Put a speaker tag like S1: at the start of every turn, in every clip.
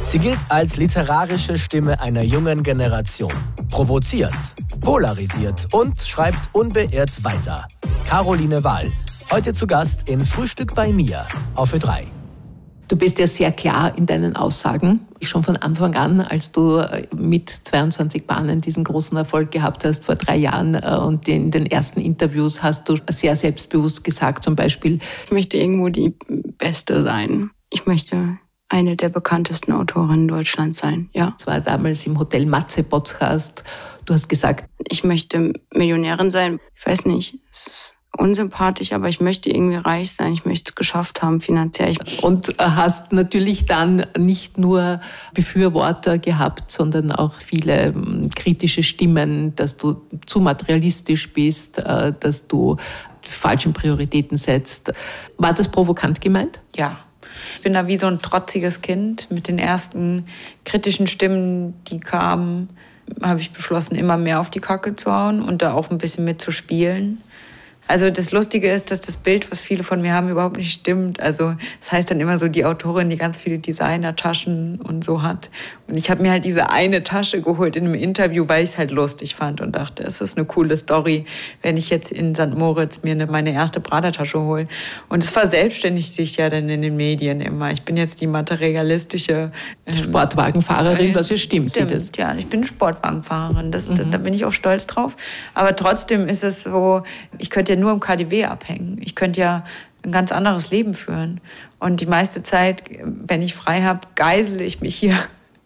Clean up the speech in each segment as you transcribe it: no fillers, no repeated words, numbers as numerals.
S1: Sie gilt als literarische Stimme einer jungen Generation. Provoziert, polarisiert und schreibt unbeirrt weiter. Caroline Wahl, heute zu Gast in Frühstück bei mir auf Ö3.
S2: Du bist ja sehr klar in deinen Aussagen. Schon von Anfang an, als du mit 22 Bahnen diesen großen Erfolg gehabt hast vor 3 Jahren und in den ersten Interviews hast du sehr selbstbewusst gesagt, zum Beispiel:
S3: Ich möchte irgendwo die Beste sein. Ich möchte eine der bekanntesten Autorinnen Deutschlands sein, ja.
S2: Das war damals im Hotel Matze Podcast. Du hast gesagt:
S3: Ich möchte Millionärin sein. Ich weiß nicht, es ist unsympathisch, aber ich möchte irgendwie reich sein. Ich möchte es geschafft haben finanziell.
S2: Und hast natürlich dann nicht nur Befürworter gehabt, sondern auch viele kritische Stimmen, dass du zu materialistisch bist, dass du die falschen Prioritäten setzt. War das provokant gemeint?
S4: Ja. Ich bin da wie so ein trotziges Kind. Mit den ersten kritischen Stimmen, die kamen, habe ich beschlossen, immer mehr auf die Kacke zu hauen und da auch ein bisschen mitzuspielen. Also das Lustige ist, dass das Bild, was viele von mir haben, überhaupt nicht stimmt. Also das heißt dann immer so, die Autorin, die ganz viele Designertaschen und so hat. Und ich habe mir halt diese eine Tasche geholt in einem Interview, weil ich es halt lustig fand und dachte, es ist eine coole Story, wenn ich jetzt in St. Moritz mir meine erste Prada-Tasche hole. Und es verselbstständigt sich ja dann in den Medien immer. Ich bin jetzt die materialistische
S2: Sportwagenfahrerin, was ja stimmt.
S4: Das? Ja, ich bin Sportwagenfahrerin. Da bin ich auch stolz drauf. Aber trotzdem ist es so, ich könnte ja nur im KaDeWe abhängen. Ich könnte ja ein ganz anderes Leben führen. Und die meiste Zeit, wenn ich frei habe, geisele ich mich hier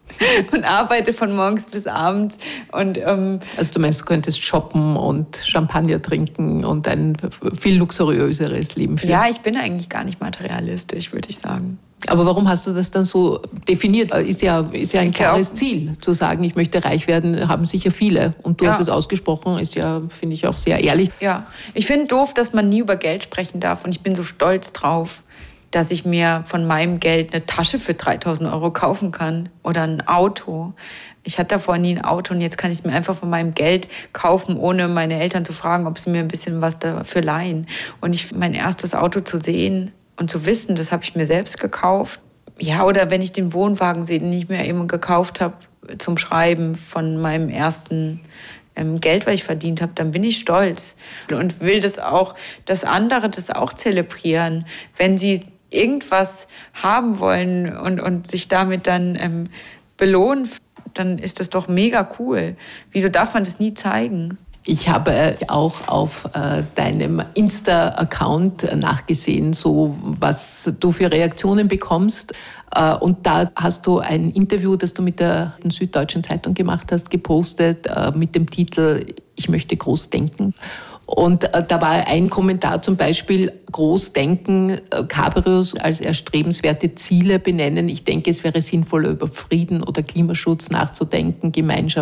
S4: und arbeite von morgens bis abends. Und,
S2: also du meinst, du könntest shoppen und Champagner trinken und ein viel luxuriöseres Leben führen?
S4: Ja, ich bin eigentlich gar nicht materialistisch, würde ich sagen.
S2: Aber warum hast du das dann so definiert? Ist ja ein klares Ziel, zu sagen, ich möchte reich werden, haben sicher viele. Und du hast das ausgesprochen, ist ja, finde ich, auch sehr ehrlich.
S4: Ja, ich finde doof, dass man nie über Geld sprechen darf. Und ich bin so stolz drauf, dass ich mir von meinem Geld eine Tasche für 3.000 € kaufen kann oder ein Auto. Ich hatte davor nie ein Auto und jetzt kann ich es mir einfach von meinem Geld kaufen, ohne meine Eltern zu fragen, ob sie mir ein bisschen was dafür leihen. Und mein erstes Auto zu sehen und zu wissen, das habe ich mir selbst gekauft. Ja, oder wenn ich den Wohnwagen sehe, den ich mir eben gekauft habe zum Schreiben von meinem ersten Geld, was ich verdient habe, dann bin ich stolz und will das auch, dass andere das auch zelebrieren, wenn sie irgendwas haben wollen und sich damit dann belohnen, dann ist das doch mega cool. Wieso darf man das nie zeigen?
S2: Ich habe auch auf deinem Insta-Account nachgesehen, so was du für Reaktionen bekommst. Und da hast du ein Interview, das du mit der Süddeutschen Zeitung gemacht hast, gepostet mit dem Titel „Ich möchte groß denken". Und da war ein Kommentar zum Beispiel: Großdenken, Cabrios als erstrebenswerte Ziele benennen. Ich denke, es wäre sinnvoller, über Frieden oder Klimaschutz nachzudenken, Gemeinschaft